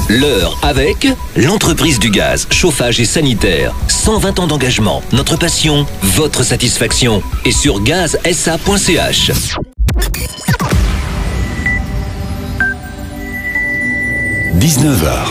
L'heure avec l'entreprise du gaz, chauffage et sanitaire. 120 ans d'engagement, notre passion, votre satisfaction. Et sur gazsa.ch. « 19h.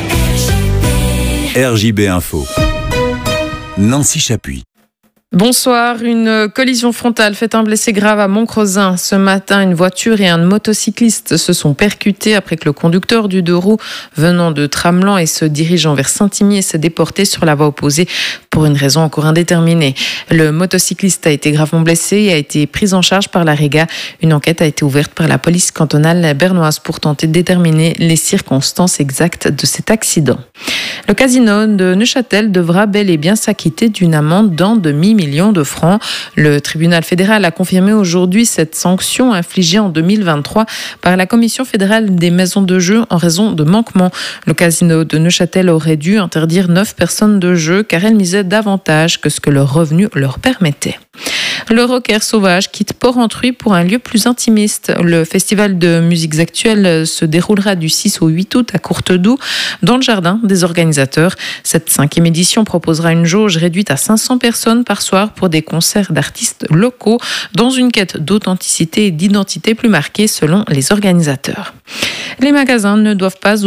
RJB Info. Nancy Chapuis. Bonsoir. Une collision frontale fait un blessé grave à Montcrozin. Ce matin, une voiture et un motocycliste se sont percutés après que le conducteur du 2 roues venant de Tramelan et se dirigeant vers Saint-Imier s'est déporté sur la voie opposée pour une raison encore indéterminée. Le motocycliste a été gravement blessé et a été pris en charge par la Réga. Une enquête a été ouverte par la police cantonale bernoise pour tenter de déterminer les circonstances exactes de cet accident. Le casino de Neuchâtel devra bel et bien s'acquitter d'une amende d'un demi-million de francs. Le tribunal fédéral a confirmé aujourd'hui cette sanction infligée en 2023 par la Commission fédérale des maisons de jeu en raison de manquements. Le casino de Neuchâtel aurait dû interdire 9 personnes de jeu car elles misaient davantage que ce que leur revenu leur permettait. Le rocker sauvage quitte Porrentruy pour un lieu plus intimiste. Le festival de musiques actuelles se déroulera du 6 au 8 août à Courtedoux, dans le jardin des organisateurs. Cette 5e édition proposera une jauge réduite à 500 personnes par soir pour des concerts d'artistes locaux, dans une quête d'authenticité et d'identité plus marquée selon les organisateurs. Les magasins ne doivent pas